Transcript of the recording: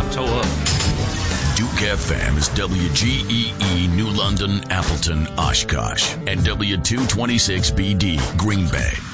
toe up. Duke FM is WGEE New London, Appleton, Oshkosh, and W226BD Green Bay.